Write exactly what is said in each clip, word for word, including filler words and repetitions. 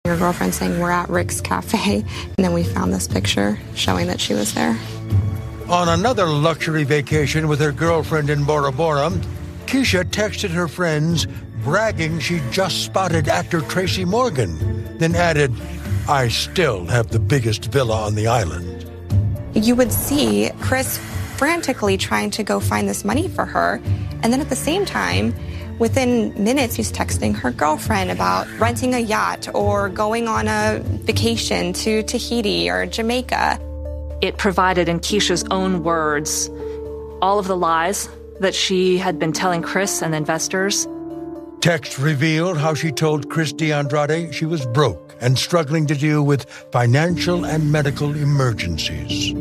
Your girlfriend saying we're at Rick's Cafe, and then we found this picture showing that she was there. On another luxury vacation with her girlfriend in Bora Bora, Keisha texted her friends bragging she just spotted actor Tracy Morgan, then added, "I still have the biggest villa on the island." You would see Chris frantically trying to go find this money for her, and then at the same time, within minutes, he's texting her girlfriend about renting a yacht or going on a vacation to Tahiti or Jamaica. It provided, in Keisha's own words, all of the lies that she had been telling Chris and investors. Text revealed how she told Chris DeAndrade she was broke and struggling to deal with financial and medical emergencies.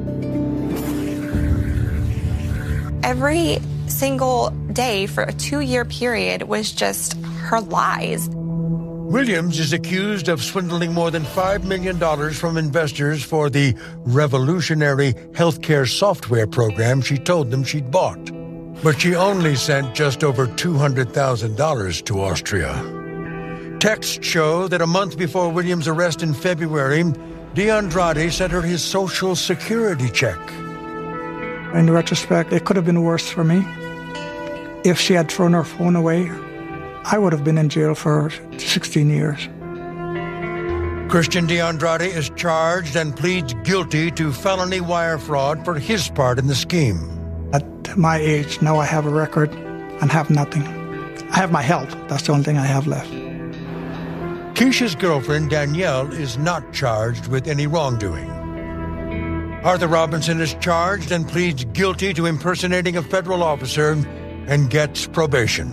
Every single day for a two-year period was just her lies. Williams is accused of swindling more than five million dollars from investors for the revolutionary healthcare software program she told them she'd bought. But she only sent just over two hundred thousand dollars to Austria. Texts show that a month before Williams' arrest in February, DeAndrade sent her his Social Security check. In retrospect, it could have been worse for me. If she had thrown her phone away, I would have been in jail for sixteen years. Christian DeAndrade is charged and pleads guilty to felony wire fraud for his part in the scheme. At my age, now I have a record and have nothing. I have my health. That's the only thing I have left. Keisha's girlfriend, Danielle, is not charged with any wrongdoing. Arthur Robinson is charged and pleads guilty to impersonating a federal officer and gets probation.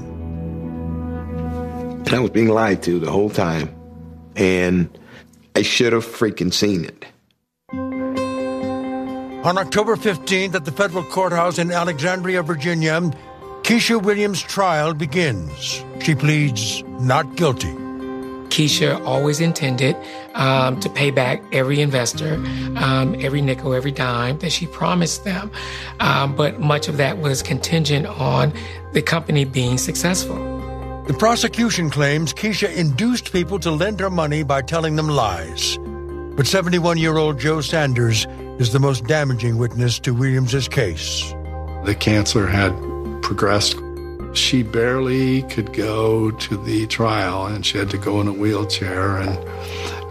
I was being lied to the whole time, and I should have freaking seen it. On October fifteenth at the federal courthouse in Alexandria, Virginia, Keisha Williams' trial begins. She pleads not guilty. Keisha always intended um, to pay back every investor, um, every nickel, every dime that she promised them. Um, but much of that was contingent on the company being successful. The prosecution claims Keisha induced people to lend her money by telling them lies. But seventy-one-year-old Joe Sanders is the most damaging witness to Williams' case. The cancer had progressed. She barely could go to the trial, and she had to go in a wheelchair. And